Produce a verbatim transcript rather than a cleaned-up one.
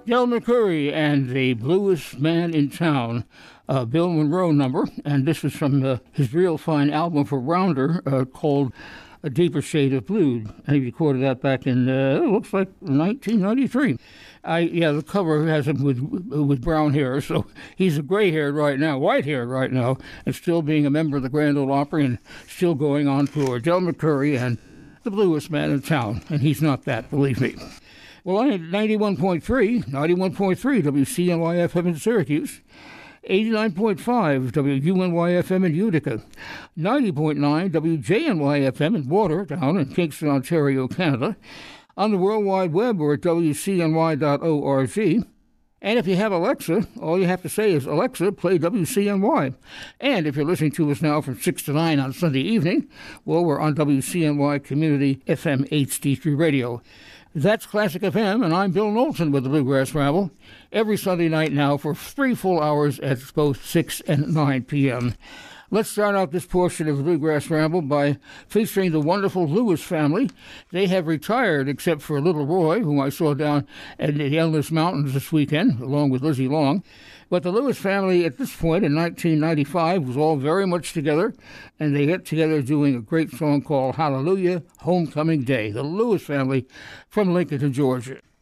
Del McCoury and the Bluest Man in Town, uh, Bill Monroe number, and this was from uh, his real fine album for Rounder uh, called A Deeper Shade of Blue. And he recorded that back in, uh, it looks like nineteen ninety-three. I, yeah, the cover has him with with brown hair, so he's a gray-haired right now, white-haired right now, and still being a member of the Grand Ole Opry and still going on tour. Del McCoury and the Bluest Man in Town, and he's not that, believe me. Well, I had ninety-one point three, ninety-one point three W C N Y F M in Syracuse, eighty-nine point five W U N Y F M in Utica, ninety point nine W J N Y F M in Watertown in Kingston, Ontario, Canada, on the World Wide Web or at W C N Y dot org. And if you have Alexa, all you have to say is, Alexa, play W C N Y. And if you're listening to us now from six to nine on Sunday evening, well, we're on W C N Y Community F M H D three Radio. That's Classic F M, and I'm Bill Knowlton with the Bluegrass Ramble, every Sunday night now for three full hours at both six and nine p.m. Let's start out this portion of the Bluegrass Ramble by featuring the wonderful Lewis family. They have retired, except for Little Roy, whom I saw down at the Endless Mountains this weekend, along with Lizzie Long. But the Lewis family at this point in nineteen ninety-five was all very much together, and they get together doing a great song called Hallelujah, Homecoming Day. The Lewis family from Lincoln, Georgia.